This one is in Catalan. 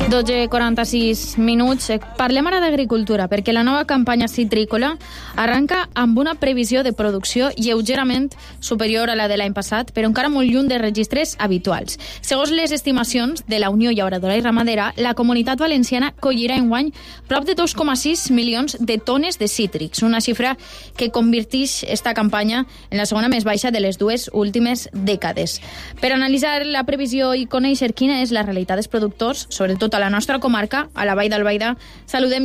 12:46. Parlem ara d'agricultura, perquè la nova campanya citrícola arranca amb una previsió de producció lleugerament superior a la de l'any passat, però encara molt lluny de registres habituals. Segons les estimacions de la Unió Llauradora i Ramadera, la Comunitat Valenciana collirà enguany prop de 2,6 milions de tones de cítrics, una xifra que converteix esta campanya en la segona més baixa de les dues últimes dècades. Per analitzar la previsió i conèixer quina és la realitat dels productors, sobretot a la nostra comarca, a la Vall d'Albaida, saludem